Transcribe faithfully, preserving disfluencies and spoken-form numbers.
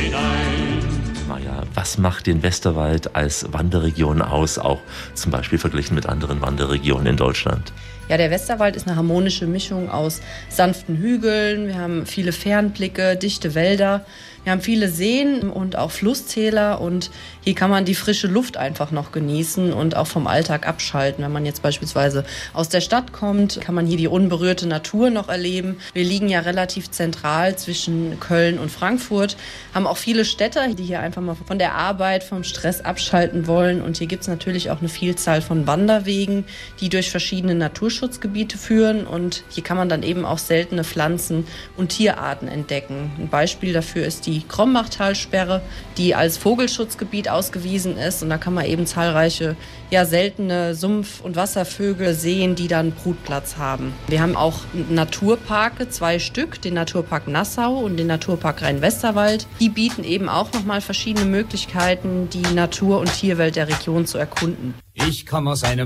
hinein. Maja, was macht den Westerwald als Wanderregion aus, auch zum Beispiel verglichen mit anderen Wanderregionen in Deutschland? Ja, der Westerwald ist eine harmonische Mischung aus sanften Hügeln, wir haben viele Fernblicke, dichte Wälder, wir haben viele Seen und auch Flusstäler und hier kann man die frische Luft einfach noch genießen und auch vom Alltag abschalten. Wenn man jetzt beispielsweise aus der Stadt kommt, kann man hier die unberührte Natur noch erleben. Wir liegen ja relativ zentral zwischen Köln und Frankfurt, haben auch viele Städter, die hier einfach mal von der Arbeit, vom Stress abschalten wollen. Und hier gibt es natürlich auch eine Vielzahl von Wanderwegen, die durch verschiedene Naturschutzgebiete führen. Und hier kann man dann eben auch seltene Pflanzen und Tierarten entdecken. Ein Beispiel dafür ist die Krombachtalsperre, die als Vogelschutzgebiet ausgewiesen ist. Und da kann man eben zahlreiche ja, seltene Sumpf- und Wasservögel sehen, die dann Brutplatz haben. Wir haben auch Naturparke, zwei Stück, den Naturpark Nassau und den Naturpark Rhein-Westerwald. Die bieten eben auch nochmal verschiedene Möglichkeiten, die Natur- und Tierwelt der Region zu erkunden. Ich komme aus einem